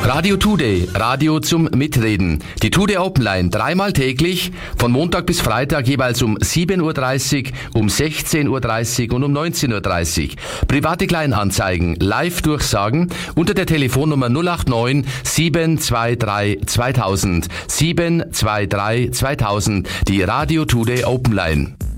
Radio Today, Radio zum Mitreden. Die Today Open Line, dreimal täglich, von Montag bis Freitag jeweils um 7.30 Uhr, um 16.30 Uhr und um 19.30 Uhr. Private Kleinanzeigen, Live-Durchsagen unter der Telefonnummer 089 723 2000. 723 2000, die Radio Today Open Line.